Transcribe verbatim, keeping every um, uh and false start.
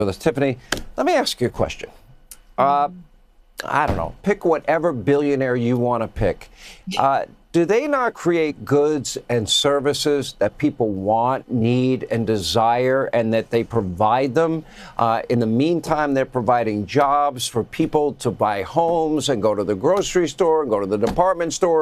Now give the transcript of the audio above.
with us. Tiffany, let me ask you a question. Uh, I don't know. Pick whatever billionaire you want to pick. Uh, do they not create goods and services that people want, need, and desire, and that they provide them? Uh, in the meantime, they're providing jobs for people to buy homes and go to the grocery store and go to the department store